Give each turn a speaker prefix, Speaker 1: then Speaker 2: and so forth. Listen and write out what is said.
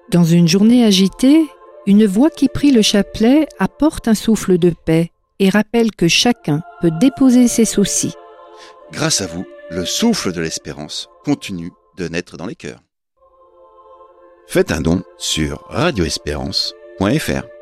Speaker 1: Dans une journée agitée, une voix qui prie le chapelet apporte un souffle de paix et rappelle que chacun peut déposer ses soucis.
Speaker 2: Grâce à vous, le souffle de l'espérance continue de naître dans les cœurs. Faites un don sur radioespérance.fr.